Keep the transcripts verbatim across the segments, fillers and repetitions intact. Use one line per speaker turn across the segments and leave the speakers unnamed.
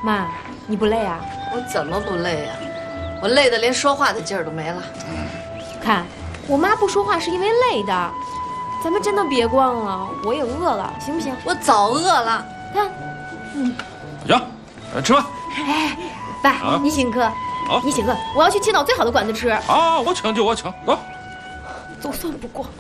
妈，你不累啊？
我怎么不累呀？我累得连说话的劲儿都没了。
看，我妈不说话是因为累的。咱们真的别逛了，我也饿了，行不行？
我早饿了。
看，
嗯，行，吃饭。
哎，爸，啊、你请客。好，你请客，我要去青岛最好的馆子吃。
啊，我请就我请，走。
总算不逛了。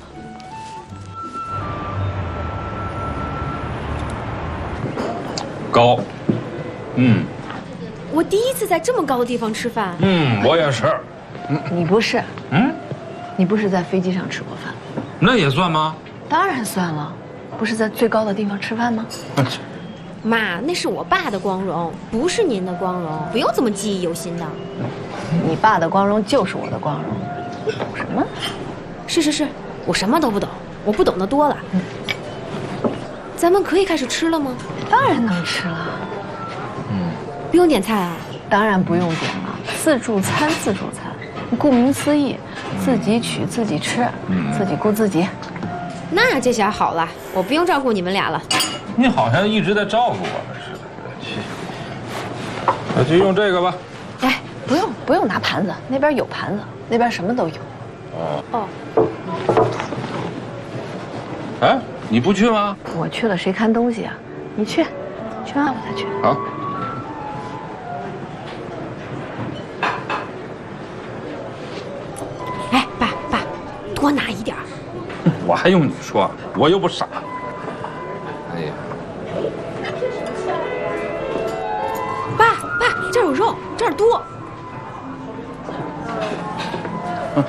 高，嗯。
我第一次在这么高的地方吃饭。
嗯，我也是。
嗯，你不是？
嗯，
你不是在飞机上吃过饭？
那也算吗？
当然算了，不是在最高的地方吃饭吗？
妈，那是我爸的光荣，不是您的光荣，不用这么记忆犹新的。
你爸的光荣就是我的光荣，你懂什么？
是是是，我什么都不懂，我不懂的多了。嗯，咱们可以开始吃了吗？
当然能吃了。
嗯，不用点菜啊？
当然不用点了，自助餐，自助餐，顾名思义，自己取自己吃，嗯、自己顾自己。
那这下好了，我不用照顾你们俩了。
你好像一直在照顾我们似的。那就用这个吧。
哎，不用不用拿盘子，那边有盘子，那边什么都有。
哦
哦。
哎，你不去吗？
我去了，谁看东西啊？你去，去完我再去。
好。
哎，爸爸，多拿一点。
我还用你说？我又不傻。哎呀，
爸爸，这儿有肉，这儿多。嗯。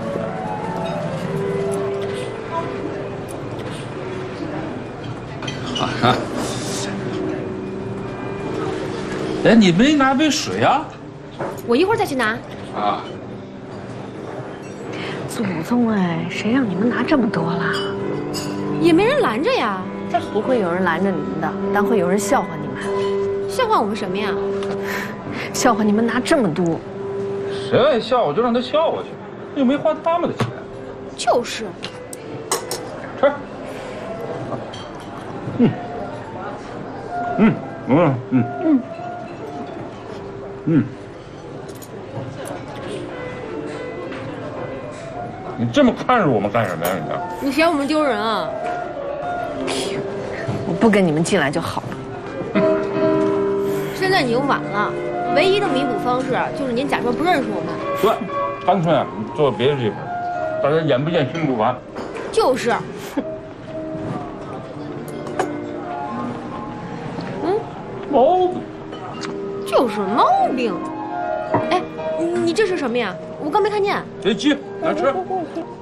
好看。哎，你没拿杯水啊？
我一会儿再去拿。
啊。
祖宗哎，谁让你们拿这么多了？
也没人拦着呀。
不会有人拦着你们的，但会有人笑话你们。
笑话我们什么呀？
笑话你们拿这么多。
谁爱笑话就让他笑话去，又没花他们的钱。
就是。
吃。嗯。嗯嗯嗯嗯嗯。你这么看着我们干什么呀？
你你嫌我们丢人啊？
我不跟你们进来就好了。
现在已经晚了，唯一的弥补方式就是您假装不认识我们。
对，干脆啊，你做别的地方，大家眼不见心不烦。
就是。嗯，
毛病。
就是毛病。哎，你这是什么呀？我刚没看见。
别急，来吃。